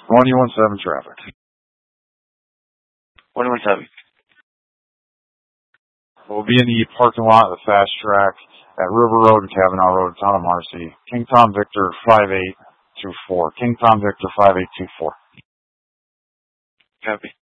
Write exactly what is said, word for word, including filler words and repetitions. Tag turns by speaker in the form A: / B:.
A: one one seven traffic.
B: one one seven.
A: We'll be in the parking lot of the Fast Track at River Road and Kavanaugh Road, town of Marcy. King Tom Victor five eight two four. King Tom Victor five eight two four.
B: Copy.